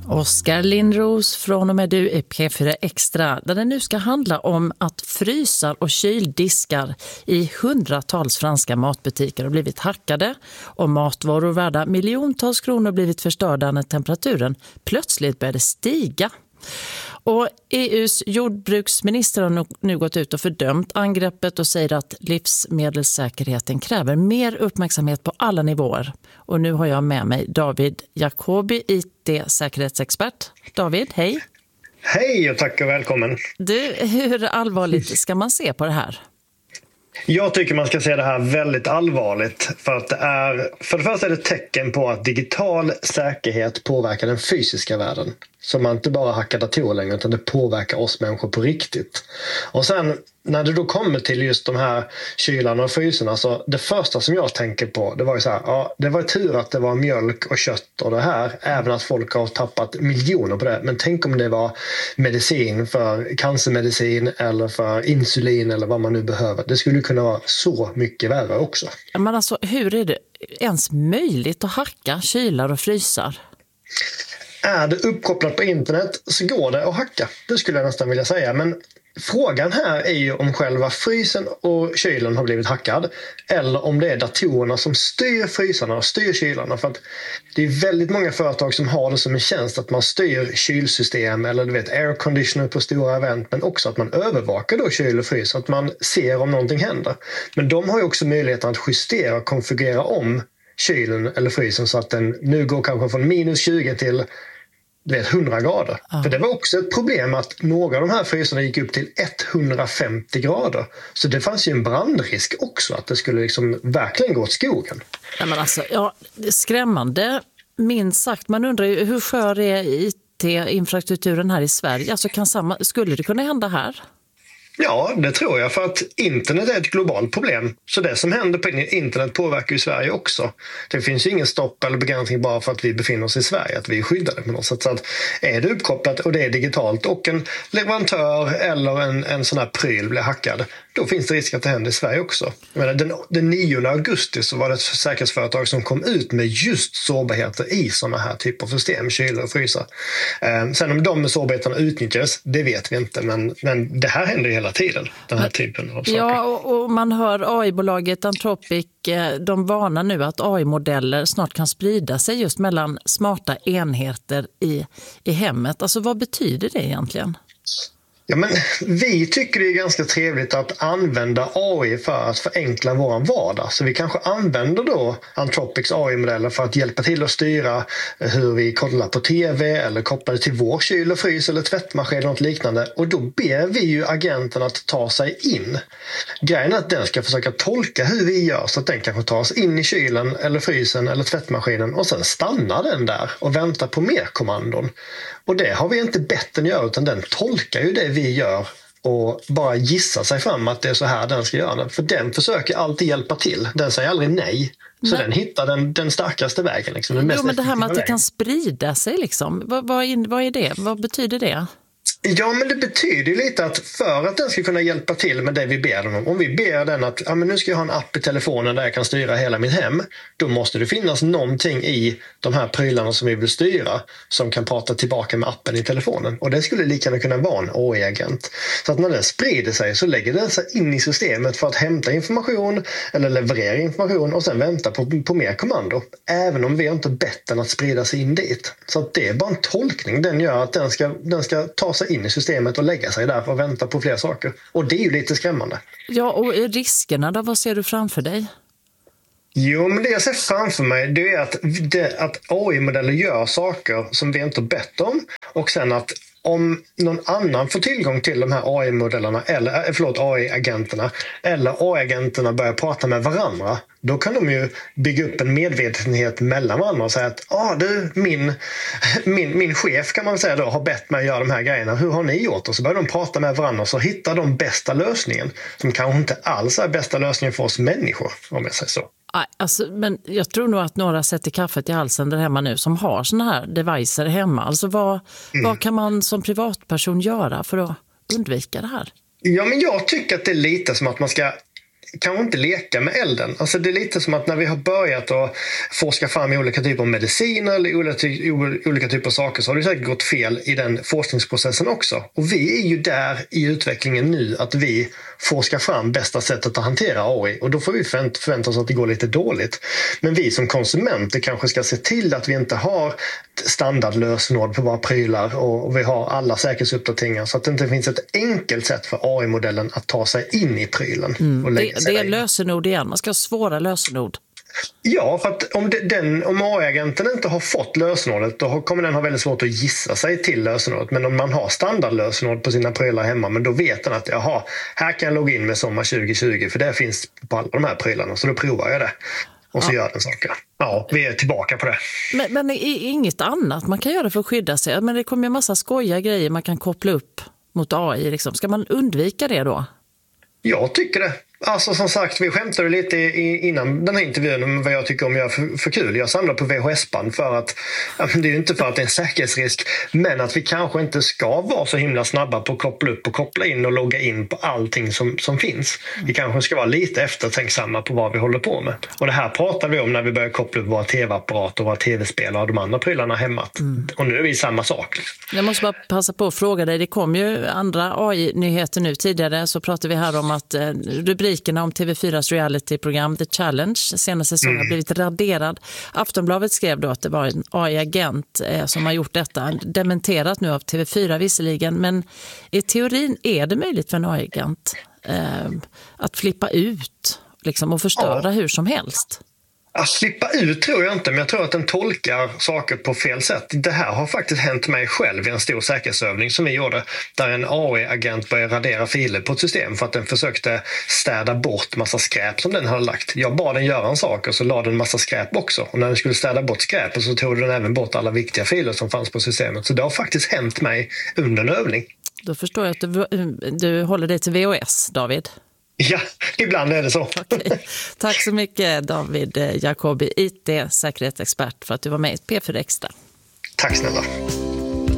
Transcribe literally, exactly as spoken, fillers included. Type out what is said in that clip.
Oskar Lindros från och med du i P fyra Extra, där det nu ska handla om att frysar och kyldiskar i hundratals franska matbutiker har blivit hackade och matvaror värda miljontals kronor blivit förstörda när temperaturen plötsligt började stiga. Och E U:s jordbruksminister har nu gått ut och fördömt angreppet och säger att livsmedelssäkerheten kräver mer uppmärksamhet på alla nivåer. Och nu har jag med mig David Jacobi, I T-säkerhetsexpert. David, hej! Hej och tack och välkommen! Du, hur allvarligt ska man se på det här? Jag tycker man ska se det här väldigt allvarligt, för att det är, för det första är det ett tecken på att digital säkerhet påverkar den fysiska världen. Så man inte bara hackar datorer längre, utan det påverkar oss människor på riktigt. Och sen när det då kommer till just de här kylarna och fryserna, så det första som jag tänker på, det var ju så här, ja, det var tur att det var mjölk och kött och det här, även att folk har tappat miljoner på det. Men tänk om det var medicin för cancermedicin eller för insulin eller vad man nu behöver. Det skulle kunna vara så mycket värre också. Men alltså, hur är det ens möjligt att hacka kylar och frysar? Är det uppkopplat på internet så går det att hacka. Det skulle jag nästan vilja säga. Men frågan här är ju om själva frysen och kylen har blivit hackad, eller om det är datorerna som styr frysarna och styr kylarna. För att det är väldigt många företag som har det som en tjänst att man styr kylsystem eller du vet air conditioner på stora event, men också att man övervakar då kyl och frys, så att man ser om någonting händer. Men de har ju också möjligheten att justera och konfigurera om kylen eller frysen så att den nu går kanske från minus tjugo till du vet, hundra grader. Ja. För det var också ett problem att några av de här frysarna gick upp till etthundrafemtio grader. Så det fanns ju en brandrisk också, att det skulle liksom verkligen gå åt skogen. Ja, men alltså, ja, skrämmande minst sagt. Man undrar ju hur skör är I T-infrastrukturen här i Sverige? Alltså, kan samma, skulle det kunna hända här? Ja, det tror jag, för att internet är ett globalt problem. Så det som händer på internet påverkar ju Sverige också. Det finns ju ingen stopp eller begränsning bara för att vi befinner oss i Sverige, att vi är skyddade på något sätt. Så att är det uppkopplat och det är digitalt och en leverantör eller en, en sån här pryl blir hackad, då finns det risk att det händer i Sverige också. Jag menar, den, den nionde augusti så var det ett säkerhetsföretag som kom ut med just sårbarheter i såna här typer av system, kylar och frysar. Eh, sen om de sårbarheterna utnyttjas, det vet vi inte, men, men det här händer ju hela tiden, den här typen av saker. Ja, och, och man hör A I-bolaget Anthropic, de varnar nu att A I-modeller snart kan sprida sig just mellan smarta enheter i, i hemmet. Alltså, vad betyder det egentligen? Ja, men vi tycker det är ganska trevligt att använda A I för att förenkla vår vardag. Så vi kanske använder då Anthropics A I-modeller för att hjälpa till att styra hur vi kollar på tv eller kopplar det till vår kyl och frys eller tvättmaskin eller något liknande. Och då ber vi ju agenten att ta sig in. Grejen är att den ska försöka tolka hur vi gör, så att den kanske tar oss in i kylen eller frysen eller tvättmaskinen och sen stannar den där och väntar på mer kommandon. Och det har vi inte bett den göra, utan den tolkar ju det vi gör och bara gissar sig fram att det är så här den ska göra. För den försöker alltid hjälpa till. Den säger aldrig nej. Så nej. Den hittar den, den starkaste vägen. Liksom, den mest jo, men det här med att vägen. Det kan sprida sig, liksom. Vad, vad, är, vad är det? Vad betyder det? Ja, men det betyder ju lite att för att den ska kunna hjälpa till med det vi ber den om. Om vi ber den att ja, men nu ska jag ha en app i telefonen där jag kan styra hela mitt hem. Då måste det finnas någonting i de här prylarna som vi vill styra som kan prata tillbaka med appen i telefonen. Och det skulle lika gärna kunna vara en A I-agent. Så att när den sprider sig så lägger den sig in i systemet för att hämta information eller leverera information och sen vänta på, på mer kommando. Även om vi inte bett den att sprida sig in dit. Så att det är bara en tolkning den gör, att den ska, den ska ta sig in i systemet och lägga sig där och vänta på fler saker. Och det är ju lite skrämmande. Ja, och riskerna då, vad ser du framför dig? Jo, men det jag ser framför mig, det är att, det, att A I-modeller gör saker som vi inte har bett om, och sen att om någon annan får tillgång till de här A I-modellerna eller förlåt, A I-agenterna eller A I-agenterna börjar prata med varandra, då kan de ju bygga upp en medvetenhet mellan varandra och säga att ah, du, min, min, min chef kan man säga då har bett mig göra de här grejerna. Hur har ni gjort? Och så börjar de prata med varandra och så hittar de bästa lösningen som kanske inte alls är bästa lösningen för oss människor, om jag säger så. Alltså, men jag tror nog att några sätter kaffet i halsen där hemma nu som har såna här devicer hemma. Alltså vad, mm. vad kan man som privatperson göra för att undvika det här? Ja, men jag tycker att det är lite som att man ska kanske inte leka med elden. Alltså det är lite som att när vi har börjat att forska fram i olika typer av mediciner eller olika, olika typer av saker, så har det säkert gått fel i den forskningsprocessen också. Och vi är ju där i utvecklingen nu, att vi forskar fram bästa sättet att hantera A I, och då får vi förvänta oss att det går lite dåligt. Men vi som konsumenter kanske ska se till att vi inte har standardlösenord på våra prylar och vi har alla säkerhetsuppdateringar, så att det inte finns ett enkelt sätt för A I-modellen att ta sig in i prylen. Mm. Och lägga det, sig det är in. lösenord igen, man ska ha svåra lösenord. Ja, för att om, den, om A I-agenten inte har fått lösenordet, då kommer den ha väldigt svårt att gissa sig till lösenordet. Men om man har standardlösenord på sina prylar hemma, men då vet den att jaha, här kan jag logga in med sommar tjugo tjugo, för det finns på alla de här prylarna, så då provar jag det. Och så ja. gör den saker. Ja, vi är tillbaka på det. Men, men inget annat man kan göra för att skydda sig? Men det kommer en massa skojiga grejer man kan koppla upp mot A I. Liksom. Ska man undvika det då? Jag tycker det. Alltså som sagt, vi skämtade lite innan den här intervjun om vad jag tycker om jag för, för kul. Jag samlar på V H S-band för att, det är ju inte för att det är en säkerhetsrisk, men att vi kanske inte ska vara så himla snabba på att koppla upp och koppla in och logga in på allting som, som finns. Vi kanske ska vara lite eftertänksamma på vad vi håller på med. Och det här pratar vi om när vi börjar koppla upp våra tv-apparater och våra tv-spel och de andra prylarna hemma. Mm. Och nu är vi samma sak. Jag måste bara passa på att fråga dig, det kom ju andra A I-nyheter nu. Tidigare så pratade vi här om att eh, rubrikerna om T V fyras realityprogram The Challenge senaste säsongen mm. har blivit raderad. Aftonbladet skrev då att det var en A I-agent eh, som har gjort detta. Dementerat nu av T V fyra visserligen, men i teorin är det möjligt för en A I-agent eh, att flippa ut liksom, och förstöra ja. hur som helst. Att slippa ut tror jag inte, men jag tror att den tolkar saker på fel sätt. Det här har faktiskt hänt mig själv i en stor säkerhetsövning som vi gjorde, där en A I-agent började radera filer på ett system för att den försökte städa bort massa skräp som den hade lagt. Jag bad den göra en sak och så la den massa skräp också. Och när den skulle städa bort skräp så tog den även bort alla viktiga filer som fanns på systemet. Så det har faktiskt hänt mig under en övning. Då förstår jag att du, du håller dig till V H S, David. Ja, ibland är det så. Okej. Tack så mycket David Jacobi, I T-säkerhetsexpert, för att du var med i P fyra Extra. Tack snälla.